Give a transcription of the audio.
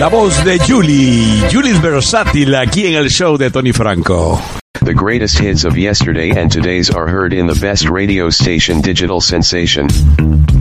La voz de Julis versátil aquí en el show de Tony Franco. The greatest hits of yesterday and today's are heard in the best radio station, Digital Sensation.